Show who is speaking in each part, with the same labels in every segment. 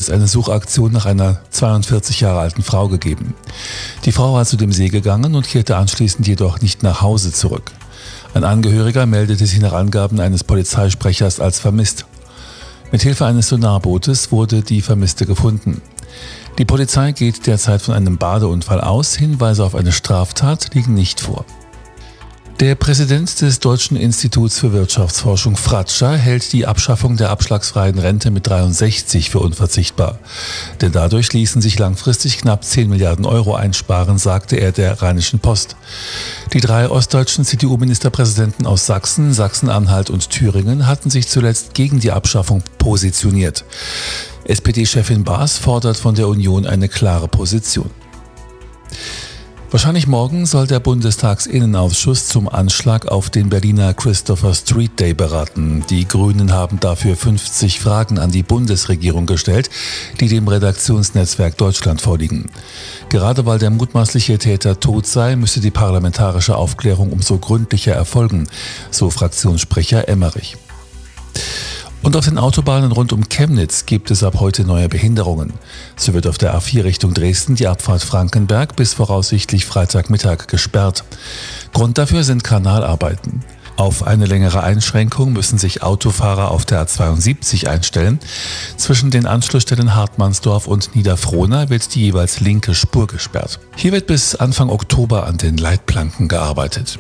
Speaker 1: es eine Suchaktion nach einer 42 Jahre alten Frau gegeben. Die Frau war zu dem See gegangen und kehrte anschließend jedoch nicht nach Hause zurück. Ein Angehöriger meldete sie nach Angaben eines Polizeisprechers als vermisst. Mithilfe eines Sonarbootes wurde die Vermisste gefunden. Die Polizei geht derzeit von einem Badeunfall aus, Hinweise auf eine Straftat liegen nicht vor. Der Präsident des Deutschen Instituts für Wirtschaftsforschung Fratscher hält die Abschaffung der abschlagsfreien Rente mit 63 für unverzichtbar. Denn dadurch ließen sich langfristig knapp 10 Milliarden Euro einsparen, sagte er der Rheinischen Post. Die 3 ostdeutschen CDU-Ministerpräsidenten aus Sachsen, Sachsen-Anhalt und Thüringen hatten sich zuletzt gegen die Abschaffung positioniert. SPD-Chefin Baas fordert von der Union eine klare Position. Wahrscheinlich morgen soll der Bundestagsinnenausschuss zum Anschlag auf den Berliner Christopher Street Day beraten. Die Grünen haben dafür 50 Fragen an die Bundesregierung gestellt, die dem Redaktionsnetzwerk Deutschland vorliegen. Gerade weil der mutmaßliche Täter tot sei, müsse die parlamentarische Aufklärung umso gründlicher erfolgen, so Fraktionssprecher Emmerich. Und auf den Autobahnen rund um Chemnitz gibt es ab heute neue Behinderungen. So wird auf der A4 Richtung Dresden die Abfahrt Frankenberg bis voraussichtlich Freitagmittag gesperrt. Grund dafür sind Kanalarbeiten. Auf eine längere Einschränkung müssen sich Autofahrer auf der A72 einstellen. Zwischen den Anschlussstellen Hartmannsdorf und Niederfrohna wird die jeweils linke Spur gesperrt. Hier wird bis Anfang Oktober an den Leitplanken gearbeitet.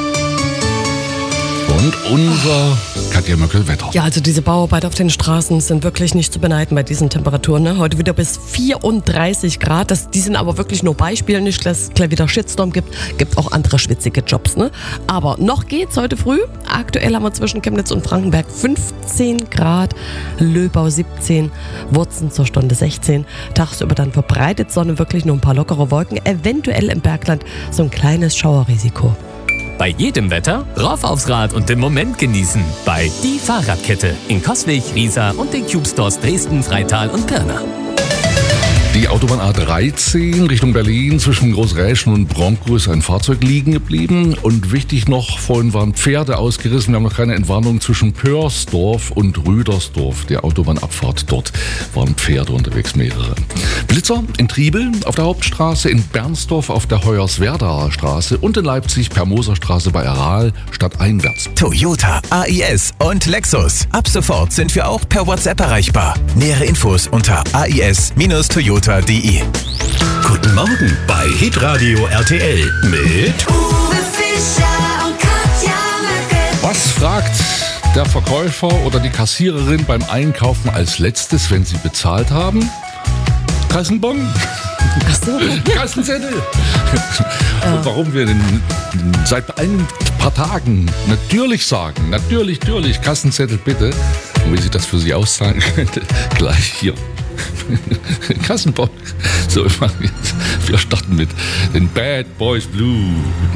Speaker 2: Und unser Katja Möckel-Wetter.
Speaker 3: Ja, also diese Bauarbeiter auf den Straßen sind wirklich nicht zu beneiden bei diesen Temperaturen. Ne? Heute wieder bis 34 Grad. Die sind aber wirklich nur Beispiele, nicht, dass es gleich wieder Shitstorm gibt. Gibt auch andere schwitzige Jobs. Ne? Aber noch geht's heute früh. Aktuell haben wir zwischen Chemnitz und Frankenberg 15 Grad, Löbau 17, Wurzen zur Stunde 16. Tagsüber dann verbreitet Sonne, wirklich nur ein paar lockere Wolken. Eventuell im Bergland so ein kleines Schauerrisiko.
Speaker 4: Bei jedem Wetter rauf aufs Rad und den Moment genießen. Bei Die Fahrradkette in Coswig, Riesa und den Cube Stores Dresden, Freital und Pirna.
Speaker 2: Die Autobahn A13 Richtung Berlin zwischen Großräschen und Bronco ist ein Fahrzeug liegen geblieben. Und wichtig noch, vorhin waren Pferde ausgerissen. Wir haben noch keine Entwarnung zwischen Pörsdorf und Rüdersdorf. Der Autobahnabfahrt dort waren Pferde unterwegs, mehrere. Blitzer in Triebel auf der Hauptstraße, in Bernsdorf auf der Hoyerswerdaer Straße und in Leipzig per Moserstraße bei Aral stadteinwärts.
Speaker 5: Toyota, AIS und Lexus. Ab sofort sind wir auch per WhatsApp erreichbar. Nähere Infos unter ais-toyota.de.
Speaker 6: Guten Morgen bei Hitradio RTL mit
Speaker 7: Uwe Fischer und Katja Möckel.
Speaker 2: Was fragt der Verkäufer oder die Kassiererin beim Einkaufen als letztes, wenn sie bezahlt haben? Kassenbon? Kassenzettel? Und warum wir seit ein paar Tagen natürlich sagen, natürlich, Kassenzettel bitte. Und wie sie das für Sie auszahlen könnte, gleich hier. Kassenbon. So, wir starten mit den Bad Boys Blue. Guten